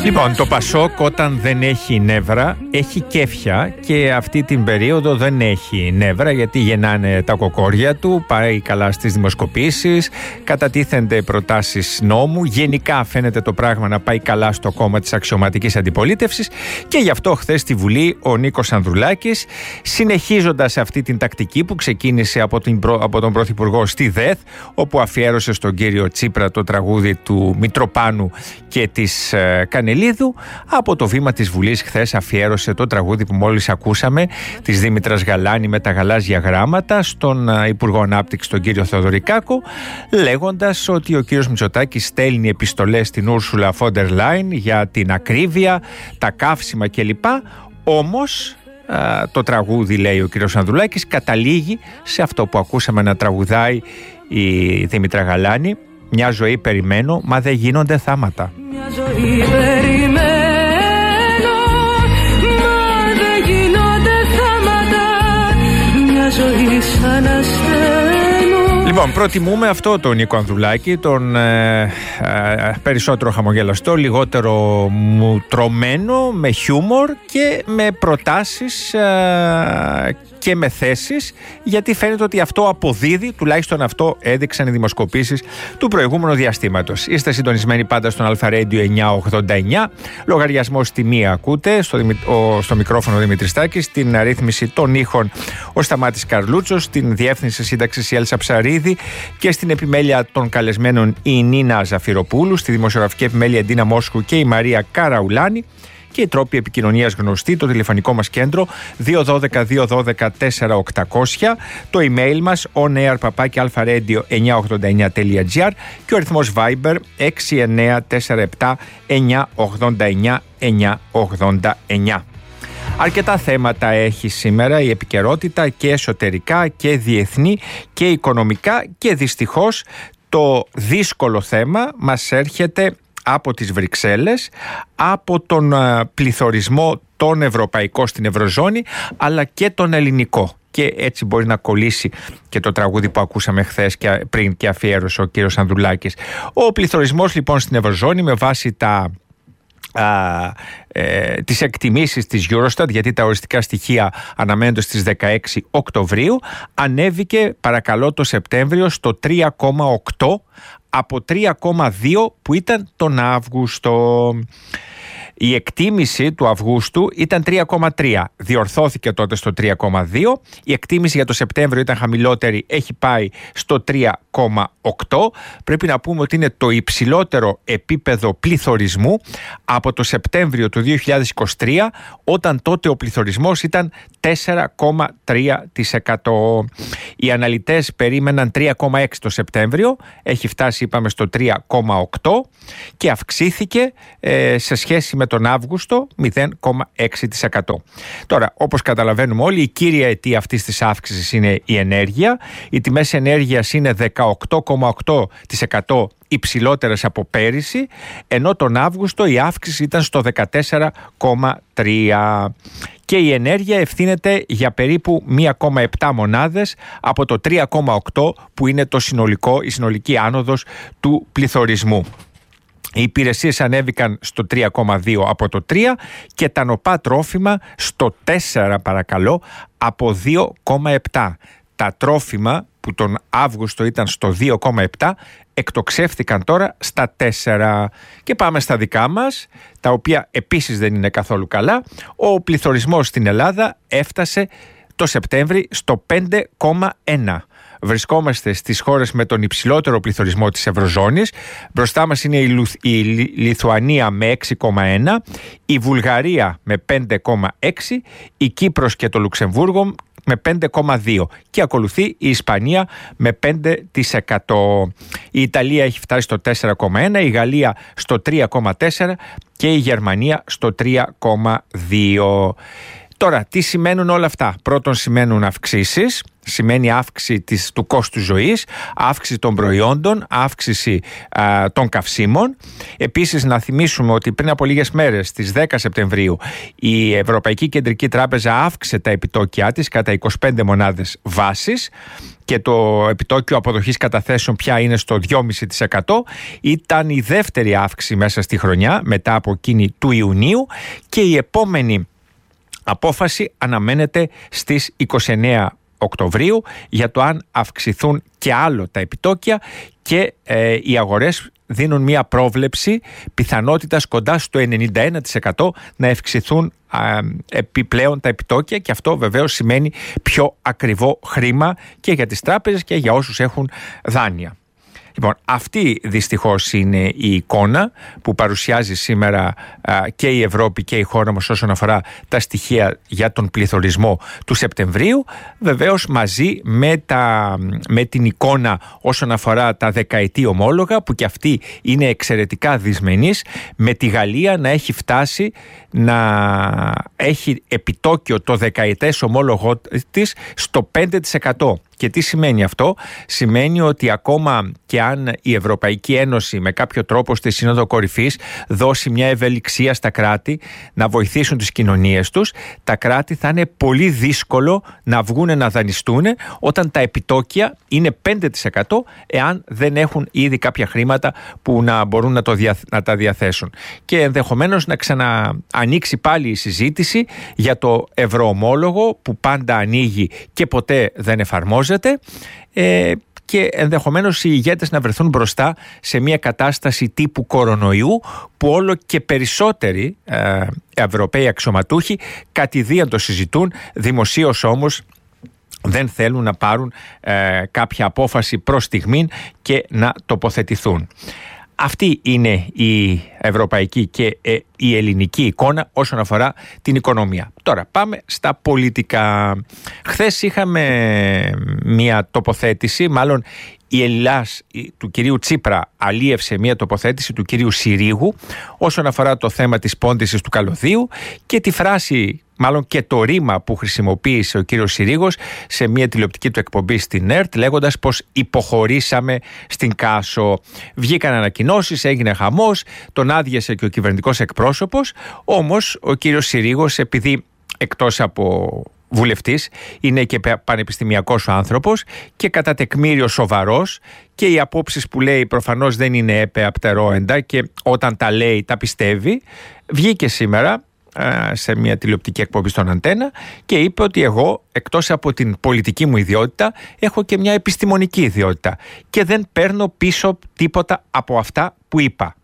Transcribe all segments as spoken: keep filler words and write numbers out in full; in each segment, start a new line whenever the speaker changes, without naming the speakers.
Λοιπόν, το Πασόκ όταν δεν έχει νεύρα έχει κέφια και αυτή την περίοδο δεν έχει νεύρα γιατί γεννάνε τα κοκόρια του, πάει καλά στις δημοσκοπήσεις, κατατίθενται προτάσεις νόμου, γενικά φαίνεται το πράγμα να πάει καλά στο κόμμα της αξιωματικής αντιπολίτευσης και γι' αυτό χθες στη Βουλή ο Νίκος Ανδρουλάκης, συνεχίζοντας αυτή την τακτική που ξεκίνησε από, την, από τον Πρωθυπουργό στη ΔΕΘ, όπου αφιέρωσε στον κύριο Τσίπρα το τραγούδι του Μητροπάνου και της ε, Κανελίδου, από το βήμα της Βουλής χθες αφιέρωσε το τραγούδι που μόλις ακούσαμε της Δήμητρας Γαλάνη με τα γαλάζια γράμματα στον ε, Υπουργό Ανάπτυξης τον κύριο Θεοδωρικάκο, λέγοντας ότι ο κύριος Μητσοτάκης στέλνει επιστολές στην Ούρσουλα Φόντερ Λάιν για την ακρίβεια, τα καύσιμα κλπ. Όμως α, το τραγούδι, λέει ο κύριος Ανδρουλάκης, καταλήγει σε αυτό που ακούσαμε να τραγουδάει η Δήμητρα Γαλάνη: μια ζωή περιμένω, μα δεν γίνονται θάματα.
Μια ζωή περιμένω, μα δεν γίνονται θάματα. Μια ζωή σαν αστένω.
Λοιπόν, προτιμούμε αυτό τον Νίκο Ανδρουλάκη, τον ε, ε, περισσότερο χαμογελαστό, λιγότερο μουτρωμένο, με χιούμορ και με προτάσεις ε, και με θέσεις, γιατί φαίνεται ότι αυτό αποδίδει, τουλάχιστον αυτό έδειξαν οι δημοσκοπήσεις του προηγούμενου διαστήματος. Είστε συντονισμένοι πάντα στον Αλφα Radio εννιακόσια ογδόντα εννιά, λογαριασμό στη μία ακούτε, στο, ο, στο μικρόφωνο Δημήτρης Στάκης, στην αρρύθμιση των ήχων ο Σταμάτης Καρλούτσος, στην διεύθυνση σύνταξης η Έλσα Ψαρίδη και στην επιμέλεια των καλεσμένων η Νίνα Ζαφυροπούλου, στη δημοσιογραφική επιμέλεια Ντίνα Μόσχου και η Μαρία Καραουλάνη. Και οι τρόποι επικοινωνίας γνωστοί, το τηλεφωνικό μας κέντρο δύο ένα δύο δύο ένα δύο τέσσερα οκτακόσια, το email μας onair παπάκι alpha-radio εννιακόσια ογδόντα εννιά τελεία gr και ο αριθμός Viber έξι εννιά τέσσερα επτά εννιακόσια ογδόντα εννιά εννιακόσια ογδόντα εννιά. Αρκετά θέματα έχει σήμερα η επικαιρότητα, και εσωτερικά και διεθνή και οικονομικά, και δυστυχώς το δύσκολο θέμα μας έρχεται από τις Βρυξέλλες, από τον πληθωρισμό τον ευρωπαϊκό στην Ευρωζώνη, αλλά και τον ελληνικό. Και έτσι μπορεί να κολλήσει και το τραγούδι που ακούσαμε χθες και πριν και αφιέρωσε ο κύριος Ανδρουλάκης. Ο πληθωρισμός λοιπόν στην Ευρωζώνη, με βάση τα Α, ε, τις εκτιμήσεις της Eurostat, γιατί τα οριστικά στοιχεία αναμένονται στις δεκαέξι Οκτωβρίου, ανέβηκε παρακαλώ το Σεπτέμβριο στο τρία κόμμα οκτώ από τρία κόμμα δύο που ήταν τον Αύγουστο. Η εκτίμηση του Αυγούστου ήταν τρία κόμμα τρία, διορθώθηκε τότε στο τρία κόμμα δύο. Η εκτίμηση για το Σεπτέμβριο ήταν χαμηλότερη, έχει πάει στο τρία κόμμα οκτώ. Πρέπει να πούμε ότι είναι το υψηλότερο επίπεδο πληθωρισμού από το Σεπτέμβριο του δύο χιλιάδες είκοσι τρία, όταν τότε ο πληθωρισμός ήταν τέσσερα κόμμα τρία τοις εκατό. Οι αναλυτές περίμεναν τρία κόμμα έξι το Σεπτέμβριο, έχει φτάσει είπαμε στο τρία κόμμα οκτώ και αυξήθηκε ε, σε σχέση με τον Αύγουστο μηδέν κόμμα έξι τοις εκατό. Τώρα, όπως καταλαβαίνουμε όλοι, η κύρια αιτία αυτής της αύξησης είναι η ενέργεια. Οι τιμές ενέργειας είναι δεκαοκτώ κόμμα οκτώ τοις εκατό υψηλότερες από πέρυσι, ενώ τον Αύγουστο η αύξηση ήταν στο δεκατέσσερα κόμμα τρία. Και η ενέργεια ευθύνεται για περίπου ένα κόμμα επτά μονάδες από το τρία κόμμα οκτώ που είναι το συνολικό, η συνολική άνοδος του πληθωρισμού. Οι υπηρεσίες ανέβηκαν στο τρία κόμμα δύο από το τρία και τα νοπά τρόφιμα στο τέσσερα παρακαλώ από δύο κόμμα επτά. Τα τρόφιμα που τον Αύγουστο ήταν στο δύο κόμμα επτά εκτοξεύτηκαν τώρα στα τέσσερα. Και πάμε στα δικά μας, τα οποία επίσης δεν είναι καθόλου καλά. Ο πληθωρισμός στην Ελλάδα έφτασε το Σεπτέμβρη στο πέντε κόμμα ένα. Βρισκόμαστε στις χώρες με τον υψηλότερο πληθωρισμό της Ευρωζώνης. Μπροστά μας είναι η, Λουθ, η Λιθουανία με έξι κόμμα ένα, η Βουλγαρία με πέντε κόμμα έξι, η Κύπρος και το Λουξεμβούργο με πέντε κόμμα δύο και ακολουθεί η Ισπανία με πέντε τοις εκατό. Η Ιταλία έχει φτάσει στο τέσσερα κόμμα ένα, η Γαλλία στο τρία κόμμα τέσσερα και η Γερμανία στο τρία κόμμα δύο. Τώρα, τι σημαίνουν όλα αυτά? Πρώτον, σημαίνουν αυξήσεις, σημαίνει αύξηση της, του κόστου ζωής, αύξηση των προϊόντων, αύξηση α, των καυσίμων. Επίσης, να θυμίσουμε ότι πριν από λίγες μέρες, στις δέκα Σεπτεμβρίου, η Ευρωπαϊκή Κεντρική Τράπεζα αύξησε τα επιτόκια της κατά είκοσι πέντε μονάδες βάσης και το επιτόκιο αποδοχής καταθέσεων πια είναι στο δυόμισι τοις εκατό τοις εκατό. Ήταν η δεύτερη αύξηση μέσα στη χρονιά, μετά από εκείνη του Ιουνίου, και η επόμενη απόφαση αναμένεται στις είκοσι εννέα Οκτωβρίου για το αν αυξηθούν και άλλο τα επιτόκια, και ε, οι αγορές δίνουν μια πρόβλεψη πιθανότητας κοντά στο ενενήντα ένα τοις εκατό να αυξηθούν α, επιπλέον τα επιτόκια, και αυτό βεβαίως σημαίνει πιο ακριβό χρήμα και για τις τράπεζες και για όσους έχουν δάνεια. Λοιπόν, αυτή δυστυχώς είναι η εικόνα που παρουσιάζει σήμερα α, και η Ευρώπη και η χώρα μας όσον αφορά τα στοιχεία για τον πληθωρισμό του Σεπτεμβρίου, βεβαίως μαζί με, τα, με την εικόνα όσον αφορά τα δεκαετή ομόλογα, που και αυτή είναι εξαιρετικά δυσμενής, με τη Γαλλία να έχει φτάσει να έχει επιτόκιο το δεκαετές ομόλογο της στο πέντε τοις εκατό. Και τι σημαίνει αυτό? Σημαίνει ότι ακόμα και αν η Ευρωπαϊκή Ένωση με κάποιο τρόπο στη Σύνοδο Κορυφής δώσει μια ευελιξία στα κράτη να βοηθήσουν τις κοινωνίες τους, τα κράτη θα είναι πολύ δύσκολο να βγουν να δανειστούν όταν τα επιτόκια είναι πέντε τοις εκατό, εάν δεν έχουν ήδη κάποια χρήματα που να μπορούν να, το δια, να τα διαθέσουν. Και ενδεχομένως να ξαναανοίξει πάλι η συζήτηση για το ευρωομόλογο, που πάντα ανοίγει και ποτέ δεν εφαρμόζεται. Ε, και ενδεχομένως οι ηγέτες να βρεθούν μπροστά σε μια κατάσταση τύπου κορονοϊού, που όλο και περισσότεροι ε, Ευρωπαίοι αξιωματούχοι κατηδίαν το συζητούν, δημοσίως όμως δεν θέλουν να πάρουν ε, κάποια απόφαση προς στιγμήν και να τοποθετηθούν. Αυτή είναι η ευρωπαϊκή και ε, η ελληνική εικόνα όσον αφορά την οικονομία. Τώρα πάμε στα πολιτικά. Χθες είχαμε μια τοποθέτηση, μάλλον η Ελλάς του κυρίου Τσίπρα αλίευσε μια τοποθέτηση του κυρίου Συρίγου όσον αφορά το θέμα της πώντησης του καλωδίου, και τη φράση, μάλλον και το ρήμα που χρησιμοποίησε ο κύριος Συρίγος σε μια τηλεοπτική του εκπομπή στην ΕΡΤ, λέγοντας πως υποχωρήσαμε στην Κάσο. Βγήκαν ανακοινώσεις, έγινε χαμός, τον άδειασε και ο κυβερνητικός εκπρόσωπος, όμως ο κύριος Συρίγος, επειδή εκτός από βουλευτής είναι και πανεπιστημιακός ο άνθρωπος και κατά τεκμήριο σοβαρός, και οι απόψεις που λέει προφανώς δεν είναι έπεαπτερόεντα, και όταν τα λέει τα πιστεύει, βγήκε σήμερα σε μια τηλεοπτική εκπομπή στον Αντένα και είπε ότι εγώ, εκτός από την πολιτική μου ιδιότητα, έχω και μια επιστημονική ιδιότητα και δεν παίρνω πίσω τίποτα από αυτά που είπα.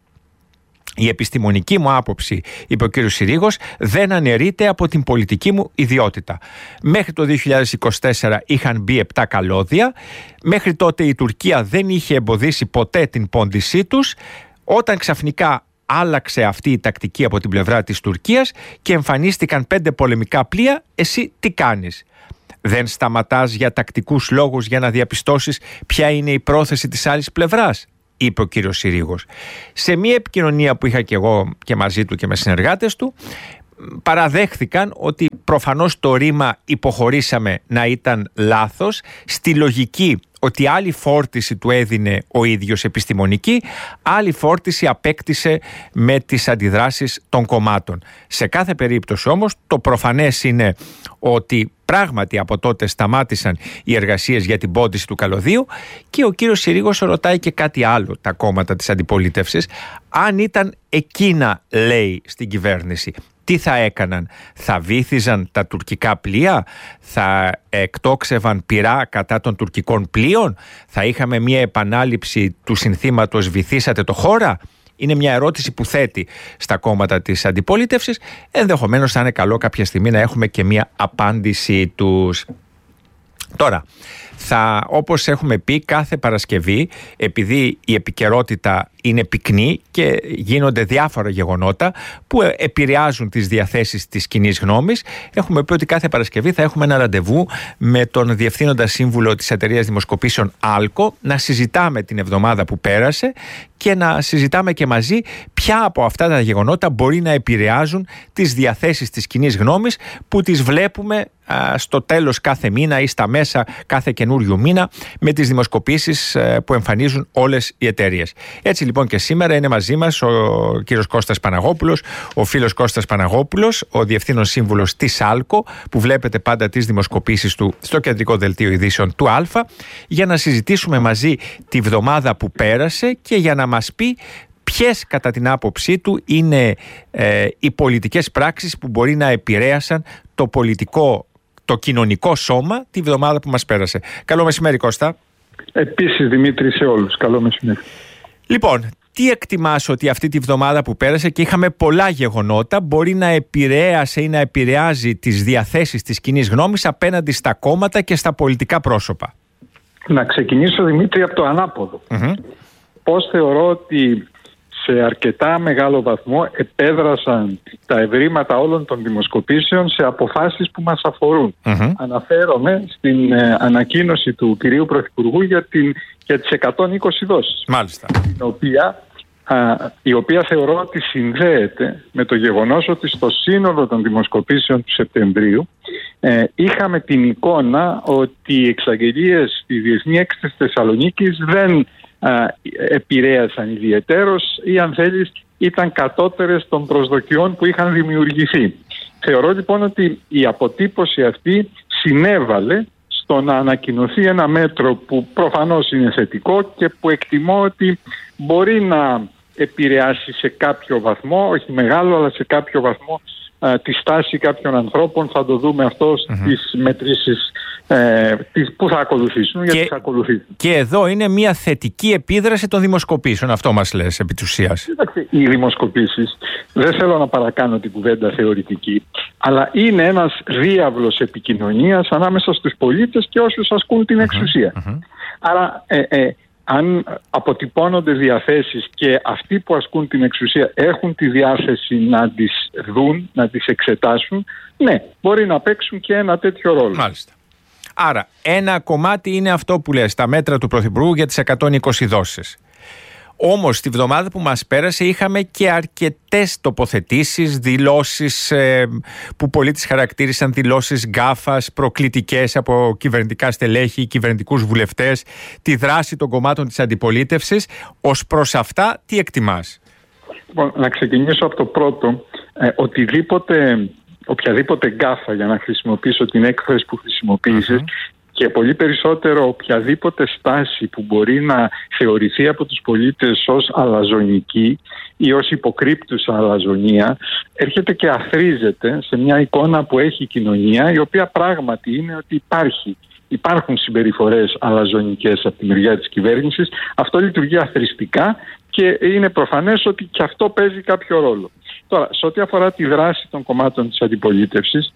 Η επιστημονική μου άποψη, είπε ο κύριος Συρίγος, δεν αναιρείται από την πολιτική μου ιδιότητα. Μέχρι το δύο χιλιάδες είκοσι τέσσερα είχαν μπει επτά καλώδια. Μέχρι τότε η Τουρκία δεν είχε εμποδίσει ποτέ την πώντησή τους. Όταν ξαφνικά άλλαξε αυτή η τακτική από την πλευρά της Τουρκίας και εμφανίστηκαν πέντε πολεμικά πλοία, εσύ τι κάνεις? Δεν σταματάς για τακτικούς λόγους για να διαπιστώσεις ποια είναι η πρόθεση της άλλης πλευράς? Είπε ο κύριος Συρίγος. Σε μια επικοινωνία που είχα και εγώ και μαζί του και με συνεργάτες του, παραδέχθηκαν ότι προφανώς το ρήμα υποχωρήσαμε να ήταν λάθος, στη λογική ότι άλλη φόρτιση του έδινε ο ίδιος επιστημονική, άλλη φόρτιση απέκτησε με τις αντιδράσεις των κομμάτων. Σε κάθε περίπτωση όμως το προφανές είναι ότι πράγματι από τότε σταμάτησαν οι εργασίες για την πώντηση του καλωδίου, και ο κύριος Συρίγος ρωτάει και κάτι άλλο τα κόμματα της αντιπολίτευσης, αν ήταν εκείνα, λέει, στην κυβέρνηση, τι θα έκαναν? Θα βύθιζαν τα τουρκικά πλοία? Θα εκτόξευαν πυρά κατά των τουρκικών πλοίων? Θα είχαμε μια επανάληψη του συνθήματος «Βυθίσατε το χώρα»? Είναι μια ερώτηση που θέτει στα κόμματα της αντιπολίτευσης. Ενδεχομένως θα είναι καλό κάποια στιγμή να έχουμε και μια απάντηση τους. Τώρα, θα, όπως έχουμε πει κάθε Παρασκευή, επειδή η επικαιρότητα είναι πυκνή και γίνονται διάφορα γεγονότα που επηρεάζουν τις διαθέσεις της κοινής γνώμης. Έχουμε πει ότι κάθε Παρασκευή θα έχουμε ένα ραντεβού με τον Διευθύνοντα Σύμβουλο της Εταιρείας Δημοσκοπήσεων Άλκο, να συζητάμε την εβδομάδα που πέρασε και να συζητάμε και μαζί ποια από αυτά τα γεγονότα μπορεί να επηρεάζουν τις διαθέσεις της κοινής γνώμης που τις βλέπουμε α, στο τέλος κάθε μήνα ή στα μέσα κάθε καινούριου μήνα με τις δημοσκοπήσεις α, που εμφανίζουν όλες οι εταιρείες. Έτσι λοιπόν και σήμερα είναι μαζί μας ο κύριος Κώστας Παναγόπουλος, ο φίλος Κώστας Παναγόπουλος, ο Διευθύνων Σύμβουλος της Άλκο, που βλέπετε πάντα τις δημοσκοπήσεις του στο κεντρικό δελτίο ειδήσεων του Α, για να συζητήσουμε μαζί τη βδομάδα που πέρασε και για να μας πει ποιες κατά την άποψή του είναι ε, οι πολιτικές πράξεις που μπορεί να επηρέασαν το πολιτικό, το κοινωνικό σώμα τη βδομάδα που μας πέρασε. Καλό μεσημέρι, Κώστα.
Επίσης, Δημήτρη, σε όλους. Καλό μεσημέρι.
Λοιπόν, τι εκτιμάς ότι αυτή τη βδομάδα που πέρασε, και είχαμε πολλά γεγονότα, μπορεί να επηρέασε ή να επηρεάζει τις διαθέσεις της κοινής γνώμης απέναντι στα κόμματα και στα πολιτικά πρόσωπα?
Να ξεκινήσω, Δημήτρη, από το ανάποδο. Mm-hmm. Πώς θεωρώ ότι σε αρκετά μεγάλο βαθμό επέδρασαν τα ευρήματα όλων των δημοσκοπήσεων σε αποφάσεις που μας αφορούν. Mm-hmm. Αναφέρομαι στην ε, ανακοίνωση του κυρίου Πρωθυπουργού για, την, για τις εκατόν είκοσι δόσεις.
Μάλιστα.
Την οποία, α, η οποία θεωρώ ότι συνδέεται με το γεγονός ότι στο σύνολο των δημοσκοπήσεων του Σεπτεμβρίου ε, είχαμε την εικόνα ότι οι εξαγγελίες στη Διεθνή Έκθεση Θεσσαλονίκης δεν επηρέασαν ιδιαιτέρως ή, αν θέλεις, ήταν κατώτερες των προσδοκιών που είχαν δημιουργηθεί. Θεωρώ λοιπόν ότι η αποτύπωση αυτή συνέβαλε στο να ανακοινωθεί ένα μέτρο που προφανώς είναι θετικό και που εκτιμώ ότι μπορεί να επηρεάσει σε κάποιο βαθμό, όχι μεγάλο, αλλά σε κάποιο βαθμό α, τη στάση κάποιων ανθρώπων. Θα το δούμε αυτό στις mm-hmm. μετρήσεις ε, τις, που θα ακολουθήσουν.
Και,
γιατί θα ακολουθήσουν.
Και εδώ είναι μια θετική επίδραση των δημοσκοπήσεων. Αυτό μας λες επί της ουσίας.
Οι δημοσκοπήσεις, δεν θέλω να παρακάνω την κουβέντα θεωρητική, αλλά είναι ένας διάβλος επικοινωνίας ανάμεσα στους πολίτες και όσους ασκούν την εξουσία. Mm-hmm. Άρα ε, ε, αν αποτυπώνονται διαθέσεις και αυτοί που ασκούν την εξουσία έχουν τη διάθεση να τις δουν, να τις εξετάσουν, ναι, μπορεί να παίξουν και ένα τέτοιο ρόλο.
Μάλιστα. Άρα, ένα κομμάτι είναι αυτό που λες, τα μέτρα του Πρωθυπουργού για τις εκατόν είκοσι δόσεις. Όμως, τη βδομάδα που μας πέρασε είχαμε και αρκετές τοποθετήσεις, δηλώσεις ε, που πολλοί τις χαρακτήρισαν δηλώσεις γκάφας, προκλητικές από κυβερνητικά στελέχη, κυβερνητικούς βουλευτές, τη δράση των κομμάτων της αντιπολίτευσης. Ως προς αυτά, τι εκτιμάς?
Λοιπόν, να ξεκινήσω από το πρώτο. Ε, οτιδήποτε, οποιαδήποτε γκάφα, για να χρησιμοποιήσω την έκφραση που χρησιμοποίησες, mm-hmm. και πολύ περισσότερο οποιαδήποτε στάση που μπορεί να θεωρηθεί από τους πολίτες ως αλαζονική ή ως υποκρύπτουσα αλαζονία, έρχεται και αθρίζεται σε μια εικόνα που έχει η κοινωνία, η οποία πράγματι είναι ότι υπάρχει. Υπάρχουν συμπεριφορές αλαζονικές από τη μεριά της κυβέρνησης. Αυτό λειτουργεί αθροιστικά και είναι προφανές ότι και αυτό παίζει κάποιο ρόλο. Τώρα, σε ό,τι αφορά τη δράση των κομμάτων της αντιπολίτευσης,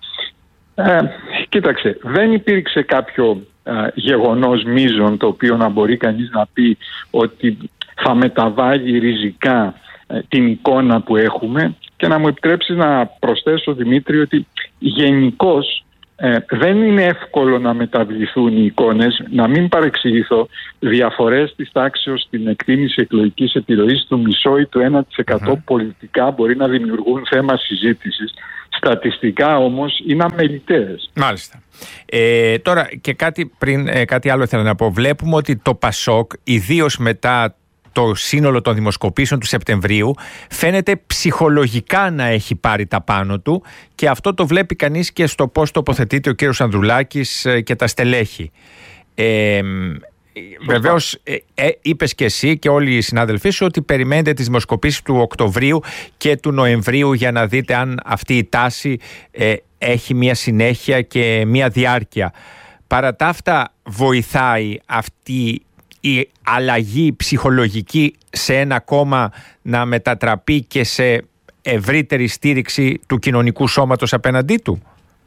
Ε, κοίταξε, δεν υπήρξε κάποιο ε, γεγονός μείζον το οποίο να μπορεί κανείς να πει ότι θα μεταβάλει ριζικά ε, την εικόνα που έχουμε, και να μου επιτρέψεις να προσθέσω, Δημήτρη, ότι γενικώς ε, δεν είναι εύκολο να μεταβληθούν οι εικόνες. Να μην παρεξηγηθώ, διαφορές της τάξεως στην εκτίμηση εκλογικής επιρροής του μισό ή του ένα τοις εκατό mm-hmm. πολιτικά μπορεί να δημιουργούν θέμα συζήτησης. Στατιστικά όμως είναι αμεληταίες.
Μάλιστα. Ε, τώρα και κάτι, πριν, ε, κάτι άλλο ήθελα να πω. Βλέπουμε ότι το Πασόκ, ιδίως μετά το σύνολο των δημοσκοπήσεων του Σεπτεμβρίου, φαίνεται ψυχολογικά να έχει πάρει τα πάνω του, και αυτό το βλέπει κανείς και στο πώς τοποθετείται ο κύριος Ανδρουλάκης και τα στελέχη. Ε, Βεβαίως, ε, ε, είπες και εσύ και όλοι οι συνάδελφοί σου ότι περιμένετε τις δημοσκοπήσεις του Οκτωβρίου και του Νοεμβρίου για να δείτε αν αυτή η τάση ε, έχει μια συνέχεια και μια διάρκεια. Παρά τα αυτά, βοηθάει αυτή η αλλαγή ψυχολογική σε ένα κόμμα να μετατραπεί και σε ευρύτερη στήριξη του κοινωνικού σώματος απέναντί του?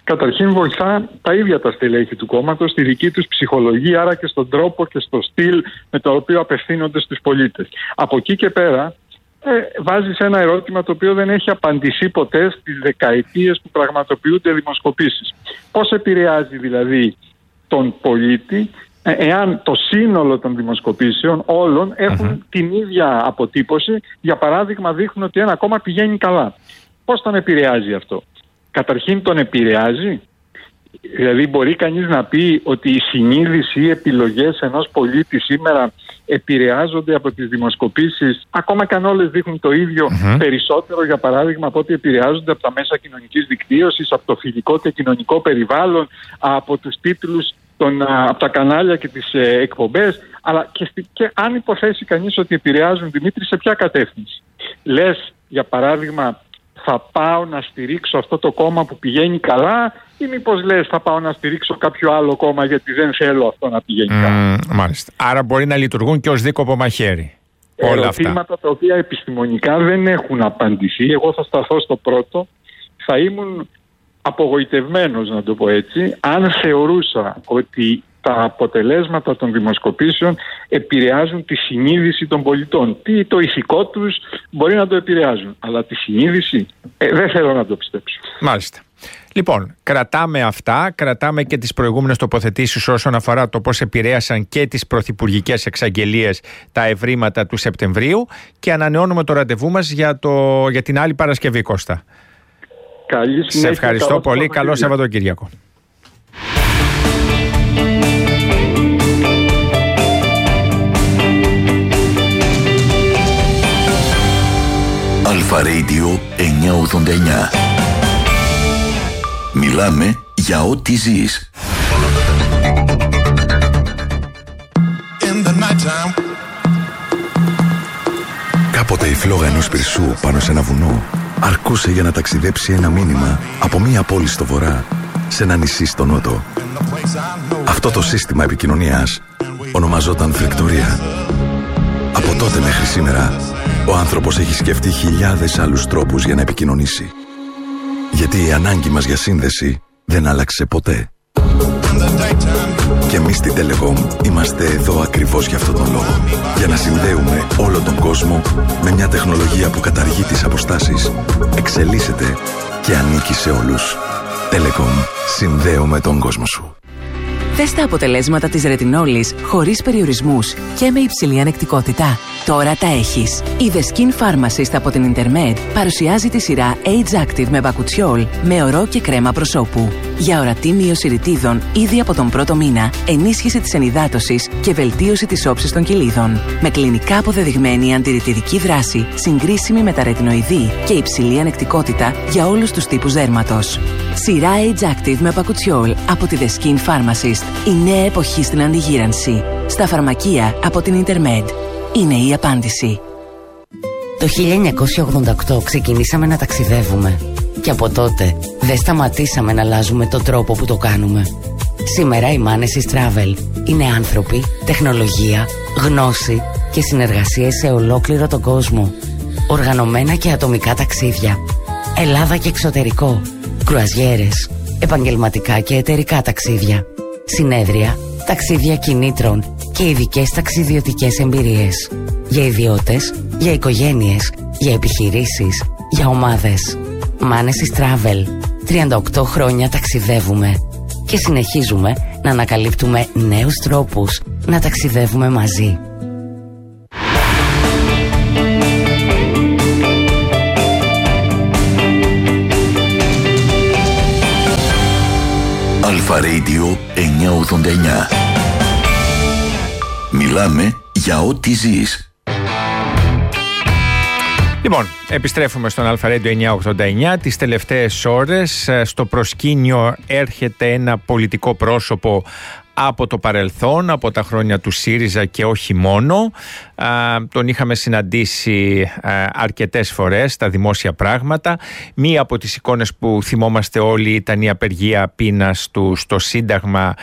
Καταρχήν βοηθά τα ίδια τα στελέχη του κόμματος στη δική τους ψυχολογία, άρα και στον τρόπο και στο στυλ με το οποίο απευθύνονται στους πολίτες. Από εκεί και πέρα ε, βάζεις ένα ερώτημα το οποίο δεν έχει απαντηθεί ποτέ στις δεκαετίες που πραγματοποιούνται δημοσκοπήσεις. Πώς επηρεάζει δηλαδή τον πολίτη εάν το σύνολο των δημοσκοπήσεων όλων έχουν uh-huh. την ίδια αποτύπωση, για παράδειγμα δείχνουν ότι ένα κόμμα πηγαίνει καλά. Πώς τον επηρεάζει αυτό? Καταρχήν τον επηρεάζει, δηλαδή μπορεί κανείς να πει ότι η συνείδηση ή οι επιλογές ενός πολίτη σήμερα επηρεάζονται από τις δημοσκοπήσεις, ακόμα και αν όλες δείχνουν το ίδιο, uh-huh. περισσότερο για παράδειγμα από ότι επηρεάζονται από τα μέσα κοινωνικής δικτύωσης, από το φιλικό και κοινωνικό περιβάλλον, από τους τίτλους των, από τα κανάλια και τις ε, εκπομπές, αλλά και, και αν υποθέσει κανείς ότι επηρεάζουν, Δημήτρη, σε ποια κατεύθυνση? Λες για παράδειγμα θα πάω να στηρίξω αυτό το κόμμα που πηγαίνει καλά, ή μήπως λες θα πάω να στηρίξω κάποιο άλλο κόμμα γιατί δεν θέλω αυτό να πηγαίνει mm, καλά?
Μάλιστα. Άρα μπορεί να λειτουργούν και ως δίκοπο μαχαίρι. Όλα
Ερωτήματα
αυτά
τα οποία επιστημονικά δεν έχουν απαντηθεί. Εγώ θα σταθώ στο πρώτο. Θα ήμουν απογοητευμένος, να το πω έτσι, αν θεωρούσα ότι τα αποτελέσματα των δημοσκοπήσεων επηρεάζουν τη συνείδηση των πολιτών. Τι το ηθικό τους μπορεί να το επηρεάζουν, αλλά τη συνείδηση ε, δεν θέλω να το πιστέψω.
Μάλιστα. Λοιπόν, κρατάμε αυτά, κρατάμε και τις προηγούμενες τοποθετήσεις όσον αφορά το πώς επηρέασαν και τις πρωθυπουργικές εξαγγελίες τα ευρήματα του Σεπτεμβρίου και ανανεώνουμε το ραντεβού μας για, το, για την άλλη Παρασκευή, Κώστα.
Καλή
Σε ευχαριστώ πολύ. Καλό Σαββατοκύριακο.
Αλφα Radio εννιακόσια ογδόντα εννιά. Μιλάμε για ό,τι ζεις.
Κάποτε η φλόγα ενός πυρσού πάνω σε ένα βουνό αρκούσε για να ταξιδέψει ένα μήνυμα από μία πόλη στο βορρά σε ένα νησί στο νότο. Αυτό το σύστημα επικοινωνίας ονομαζόταν φρεκτορία. Από τότε μέχρι σήμερα ο άνθρωπος έχει σκεφτεί χιλιάδες άλλους τρόπους για να επικοινωνήσει. Γιατί η ανάγκη μας για σύνδεση δεν άλλαξε ποτέ. Και εμείς στην Telecom είμαστε εδώ ακριβώς για αυτόν τον λόγο. Για να συνδέουμε όλο τον κόσμο με μια τεχνολογία που καταργεί τις αποστάσεις, εξελίσσεται και ανήκει σε όλους. Telecom. Συνδέουμε τον κόσμο σου.
Δες τα αποτελέσματα της ρετινόλης χωρίς περιορισμούς και με υψηλή ανεκτικότητα. Τώρα τα έχεις. Η The Skin Pharmacist από την Intermed παρουσιάζει τη σειρά Age Active με μπακουτσιόλ με ορό και κρέμα προσώπου. Για ορατή μείωση ρητίδων ήδη από τον πρώτο μήνα, ενίσχυση της ενυδάτωσης και βελτίωση της όψης των κυλίδων. Με κλινικά αποδεδειγμένη αντιρρητιδική δράση, συγκρίσιμη με τα ρετινοειδή και υψηλή ανεκτικότητα για όλους τους τύπους δέρματος. Σειρά Age Active με μπακουτσιόλ από τη The Skin Pharmacist. Η νέα εποχή στην αντιγύρανση. Στα φαρμακεία από την Intermed. Είναι η απάντηση.
Το χίλια εννιακόσια ογδόντα οκτώ ξεκινήσαμε να ταξιδεύουμε. Και από τότε δεν σταματήσαμε να αλλάζουμε τον τρόπο που το κάνουμε. Σήμερα η Manesis Travel είναι άνθρωποι, τεχνολογία, γνώση και συνεργασίες σε ολόκληρο τον κόσμο. Οργανωμένα και ατομικά ταξίδια. Ελλάδα και εξωτερικό. Κρουαζιέρες. Επαγγελματικά και εταιρικά ταξίδια. Συνέδρια, ταξίδια κινήτρων και ειδικές ταξιδιωτικές εμπειρίες. Για ιδιώτες, για οικογένειες, για επιχειρήσεις, για ομάδες. Manesis Travel. τριάντα οκτώ χρόνια ταξιδεύουμε και συνεχίζουμε να ανακαλύπτουμε νέους τρόπους να ταξιδεύουμε μαζί.
Αλφα Radio εννιακόσια ογδόντα εννιά. Μιλάμε για ό,τι ζεις.
Λοιπόν, επιστρέφουμε στον Αλφα Radio εννιακόσια ογδόντα εννιά. Τις τελευταίες ώρες στο προσκήνιο έρχεται ένα πολιτικό πρόσωπο από το παρελθόν, από τα χρόνια του ΣΥΡΙΖΑ και όχι μόνο. Α, τον είχαμε συναντήσει α, αρκετές φορές στα δημόσια πράγματα. Μία από τις εικόνες που θυμόμαστε όλοι ήταν η απεργία πείνας του στο Σύνταγμα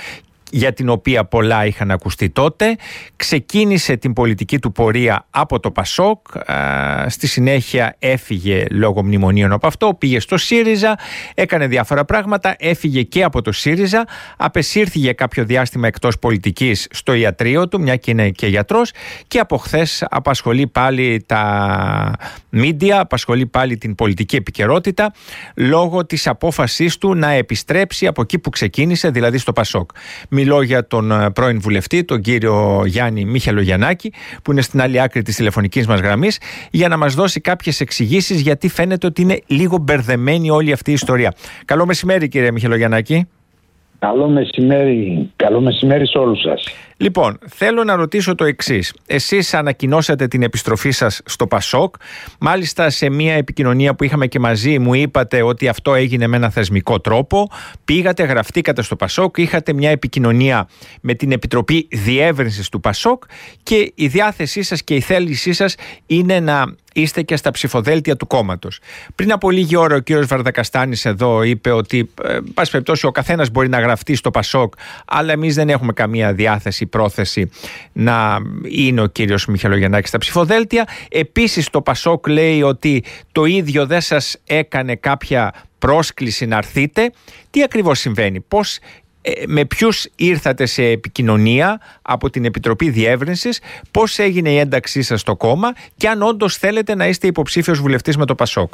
για την οποία πολλά είχαν ακουστεί τότε. Ξεκίνησε την πολιτική του πορεία από το Πασόκ, στη συνέχεια έφυγε λόγω μνημονίων από αυτό, πήγε στο ΣΥΡΙΖΑ, έκανε διάφορα πράγματα, έφυγε και από το ΣΥΡΙΖΑ, απεσύρθη για κάποιο διάστημα εκτός πολιτικής στο ιατρείο του, μια και είναι και γιατρός, και από χθες απασχολεί πάλι τα μίντια, απασχολεί πάλι την πολιτική επικαιρότητα λόγω της απόφασής του να επιστρέψει από εκεί που ξεκίνησε, δηλαδή στο Πασόκ. Μιλώ για τον πρώην βουλευτή, τον κύριο Γιάννη Μιχελογιαννάκη, που είναι στην άλλη άκρη της τηλεφωνικής μας γραμμής, για να μας δώσει κάποιες εξηγήσεις, γιατί φαίνεται ότι είναι λίγο μπερδεμένη όλη αυτή η ιστορία. Καλό μεσημέρι, κύριε Μιχελογιαννάκη.
Καλό μεσημέρι, καλό μεσημέρι σε όλους σας.
Λοιπόν, θέλω να ρωτήσω το εξής. Εσείς ανακοινώσατε την επιστροφή σας στο Πασόκ. Μάλιστα, σε μια επικοινωνία που είχαμε και μαζί, μου είπατε ότι αυτό έγινε με ένα θεσμικό τρόπο. Πήγατε, γραφτήκατε στο Πασόκ, είχατε μια επικοινωνία με την Επιτροπή Διεύρυνσης του Πασόκ και η διάθεσή σας και η θέλησή σας είναι να είστε και στα ψηφοδέλτια του κόμματος. Πριν από λίγη ώρα ο κύριος Βαρδακαστάνης εδώ είπε ότι, ε, πάση περιπτώσει, ο καθένας μπορεί να γραφτεί στο Πασόκ, αλλά εμείς δεν έχουμε καμία διάθεση, πρόθεση να είναι ο κύριος Μιχελογιαννάκης στα ψηφοδέλτια. Επίσης το Πασόκ λέει ότι το ίδιο δεν σας έκανε κάποια πρόσκληση να έρθετε. Τι ακριβώς συμβαίνει, πώς, με ποιους ήρθατε σε επικοινωνία από την Επιτροπή Διεύρυνσης, πώς έγινε η ένταξή σας στο κόμμα και αν όντως θέλετε να είστε υποψήφιος βουλευτής με το Πασόκ?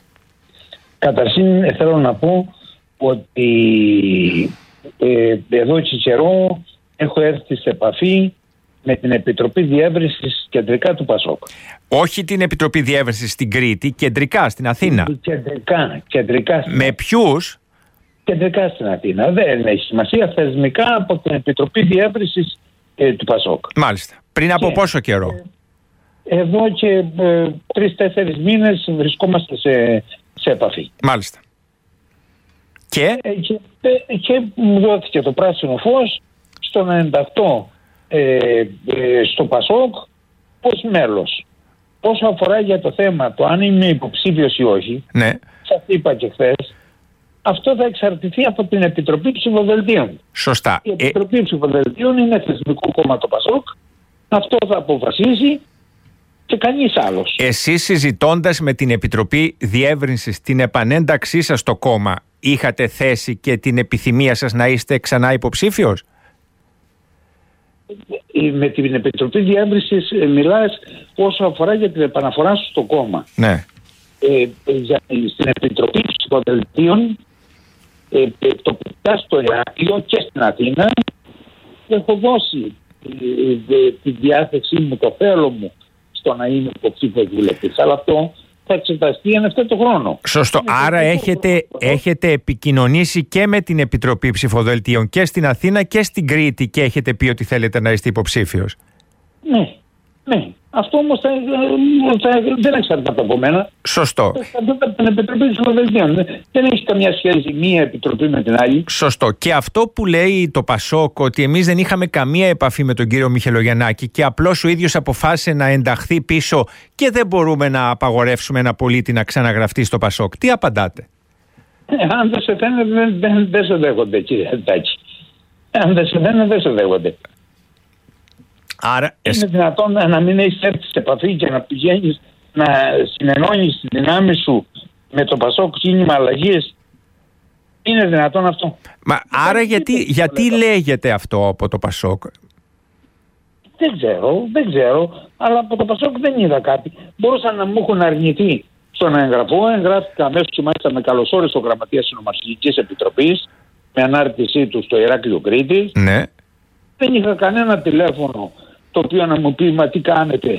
Καταρχήν θέλω να πω ότι ε, εδώ και καιρό έχω έρθει σε επαφή με την Επιτροπή Διεύρυνσης κεντρικά του Πασόκ.
Όχι την Επιτροπή Διεύρυνσης στην Κρήτη, κεντρικά στην Αθήνα.
Κεντρικά, κεντρικά στην...
Με ποιους?
Κεντρικά στην Αθήνα. Δεν έχει σημασία, θεσμικά από την Επιτροπή Διεύρυνσης ε, του Πασόκ.
Μάλιστα. Πριν από
και,
πόσο καιρό?
Ε, εδώ και ε, τρεις-τέσσερις μήνες βρισκόμαστε σε, σε επαφή.
Μάλιστα. Και?
Ε, και, ε, και μου δόθηκε το πράσινο φως στο να ενταχθώ ε, ε, στο Πασόκ ως μέλος. Όσο αφορά για το θέμα το αν είμαι υποψήφιος ή όχι,
ναι,
σας είπα και χθες, αυτό θα εξαρτηθεί από την Επιτροπή Ψηφοδελτίων.
Σωστά.
Η Επιτροπή ε... Ψηφοδελτίων είναι θεσμικό κόμμα το Πασόκ. Αυτό θα αποφασίσει και κανείς άλλος.
Εσείς, συζητώντας με την Επιτροπή Διεύρυνσης την επανένταξή σας στο κόμμα, είχατε θέσει και την επιθυμία σας να είστε ξανά υποψήφιος?
Με την Επιτροπή Διεύρυνσης μιλάς όσο αφορά για την επαναφορά σου στο κόμμα.
Ναι.
Ε, για, στην Επιτροπή Ψηφοδελτίων ε, ε, τοπικά στο Ηράκλειο και στην Αθήνα έχω δώσει ε, ε, τη διάθεσή μου, το θέλω μου στο να είμαι υποψήφιος βουλευτής, αλλά αυτό θα εξεταστεί εν αυτό το χρόνο.
Σωστό. Είναι Άρα έχετε, έχετε επικοινωνήσει και με την Επιτροπή Ψηφοδελτίων και στην Αθήνα και στην Κρήτη και έχετε πει ότι θέλετε να είστε υποψήφιος?
Ναι, ναι. Αυτό όμως θα, θα, δεν εξαρτάται από μένα.
Σωστό.
Εξαρτάται από την Επιτροπή Ψηφοδελτίων. Δεν έχει καμιά σχέση μία επιτροπή με την άλλη.
Σωστό. Και αυτό που λέει το Πασόκ, ότι εμείς δεν είχαμε καμία επαφή με τον κύριο Μιχελογιαννάκη και απλώς ο ίδιος αποφάσισε να ενταχθεί πίσω και δεν μπορούμε να απαγορεύσουμε ένα πολίτη να ξαναγραφτεί στο Πασόκ. Τι απαντάτε?
Ε, αν δεν σε φαίνεται, δεν, δεν, δεν σε δέχονται, κύριε Αντάκη. Αν δεν σε φαίνεται, δεν σε δέχονται.
Άρα,
είναι εσ... δυνατόν να, να μην έχεις έρθει σε επαφή και να πηγαίνεις να συνενώνεις τη δυνάμει σου με το Πασόκ κίνημα αλλαγής? Είναι δυνατόν αυτό?
Μα άρα γιατί, γιατί λέγεται αυτό από το Πασόκ?
Δεν ξέρω, δεν ξέρω, αλλά από το Πασόκ δεν είδα κάτι. Μπορούσαν να μου έχουν αρνηθεί στο να εγγραφώ. Εγγράφηκα αμέσως και μάλιστα με καλωσόρισε ο Γραμματείας Συνομαρχικής Επιτροπής με ανάρτησή του στο Ηράκλειο Κρήτης.
Ναι.
Δεν είχα κανένα τηλέφωνο το οποίο να μου πει μα τι κάνετε.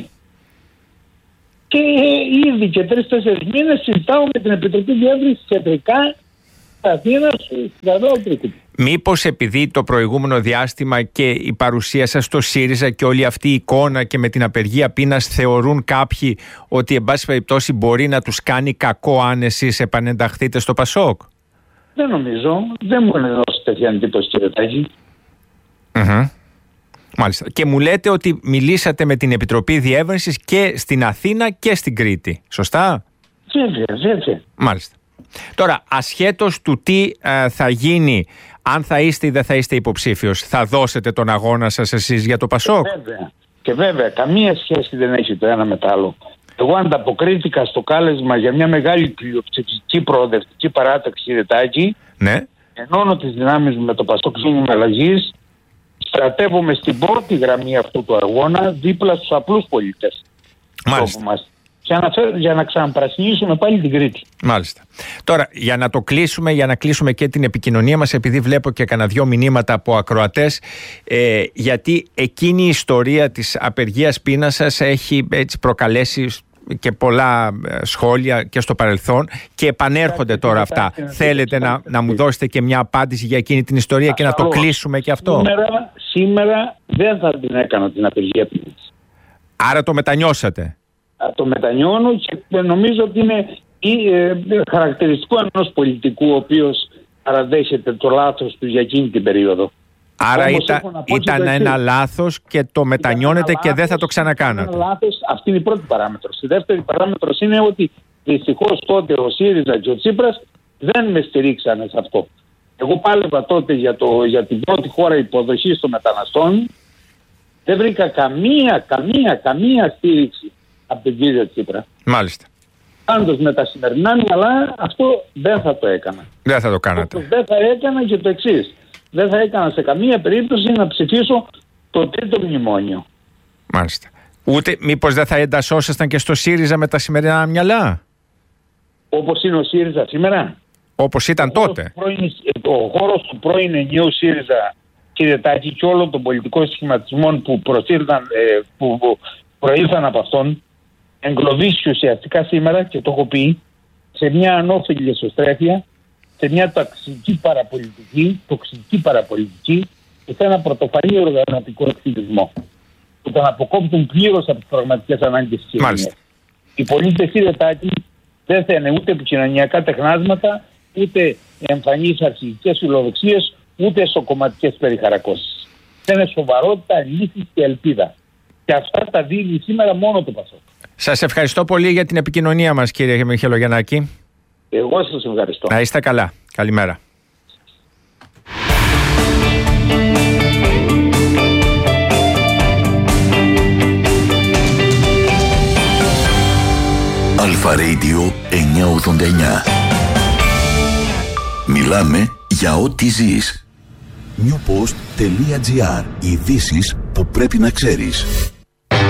Και ε, ήδη και τρεις-τέσσερις μήνες συζητάω με την Επιτροπή Διεύρυνσης κεντρικά στα Αθήνα στην Κρήτη.
Μήπως επειδή το προηγούμενο διάστημα και η παρουσία σας στο ΣΥΡΙΖΑ και όλη αυτή η εικόνα και με την απεργία πείνας θεωρούν κάποιοι ότι εν πάση περιπτώσει μπορεί να τους κάνει κακό αν εσείς επανενταχθείτε στο Πασόκ?
Δεν νομίζω. Δεν μου είναι δώσει τέτοια εντύπωση, κύριε Τάκη.
Mm-hmm. Μάλιστα. Και μου λέτε ότι μιλήσατε με την Επιτροπή Διεύρυνσης και στην Αθήνα και στην Κρήτη. Σωστά?
Βέβαια, βέβαια.
Μάλιστα. Τώρα, ασχέτως του τι ε, θα γίνει, αν θα είστε ή δεν θα είστε υποψήφιος, θα δώσετε τον αγώνα σας εσείς για το Πασόκ?
Και βέβαια, και βέβαια καμία σχέση δεν έχει το ένα με το άλλο. Εγώ ανταποκρίθηκα στο κάλεσμα για μια μεγάλη πλειοψηφική προοδευτική παράταξη Ρετάκη.
Ναι.
Ενώνω τις δυνάμεις μου με το Πασόκ Κίνημα Αλλαγής. Στρατεύομαι στην πρώτη γραμμή αυτού του αγώνα, δίπλα στους απλούς πολίτες.
Μάλιστα.
Μας. Για να, φέρ, για να ξαναπρασινίσουμε πάλι την Κρήτη.
Μάλιστα. Τώρα, για να το κλείσουμε, για να κλείσουμε και την επικοινωνία μας, επειδή βλέπω και κανένα δυο μηνύματα από ακροατές, ε, γιατί εκείνη η ιστορία της απεργίας πείνας σας έχει έτσι προκαλέσει και πολλά σχόλια και στο παρελθόν και επανέρχονται τώρα αυτά. Θέλετε να, να μου δώσετε και μια απάντηση για εκείνη την ιστορία και να το κλείσουμε και αυτό?
Σήμερα, σήμερα δεν θα την έκανα την απεργία πείνας.
Άρα το μετανιώσατε?
Το μετανιώνω και νομίζω ότι είναι ή, ε, χαρακτηριστικό ενός πολιτικού ο οποίος παραδέχεται το λάθος του για εκείνη την περίοδο.
Άρα
Όμως
ήταν, ήταν ένα λάθος και το μετανιώνετε και δεν θα το ξανακάνατε?
Ένα λάθος, αυτή είναι η πρώτη παράμετρος. Η δεύτερη παράμετρος είναι ότι δυστυχώς τότε ο ΣΥΡΙΖΑ και ο Τσίπρας δεν με στηρίξανε σε αυτό. Εγώ πάλευα τότε για, το, για την πρώτη χώρα υποδοχής των μεταναστών. Δεν βρήκα καμία, καμία, καμία στήριξη από τον κύριο Τσίπρα.
Μάλιστα.
Πάντως με τα σημερινά μυαλά αυτό δεν θα το έκανα.
Δεν θα το κάνατε.
Δεν θα έκανα και το εξής. Δεν θα έκανα σε καμία περίπτωση να ψηφίσω το τρίτο μνημόνιο.
Μάλιστα. Ούτε μήπως δεν θα εντασσόσασταν και στο ΣΥΡΙΖΑ με τα σημερινά μυαλά?
Όπως είναι ο ΣΥΡΙΖΑ σήμερα.
Όπως ήταν
ο
τότε.
Πρώην, ο χώρος του πρώην ενιαίου ΣΥΡΙΖΑ, κύριε Τάκη, και όλων των πολιτικών σχηματισμών που, ε, που προήλθαν από αυτόν, εγκλωβίσει ουσιαστικά σήμερα, και το έχω πει, σε μια ανώφιλη εσωστρέφεια, σε μια τοξική παραπολιτική, τοξική παραπολιτική και σε ένα πρωτοφανή οργανωτικό ακτιβισμό που τον αποκόπτουν πλήρως από τις πραγματικές ανάγκες της κοινωνίας. Οι πολίτες, κύριε Τάκη, δεν θα είναι ούτε επικοινωνιακά τεχνάσματα, ούτε εμφανείς αρχικές φιλοδοξίες, ούτε εσωκομματικές περιχαρακώσεις. Θα είναι σοβαρότητα, λύθη και ελπίδα. Και αυτά τα δίνει σήμερα μόνο το Πασόκ.
Σας ευχαριστώ πολύ για την επικοινωνία μας, κύριε Μιχαηλογιαννάκη.
Εγώ σας ευχαριστώ.
Να είστε καλά. Καλημέρα.
Αλφα Radio εννιακόσια ογδόντα εννιά. Μιλάμε για ό,τι ζεις. newpost.gr. Ειδήσεις που πρέπει να ξέρεις.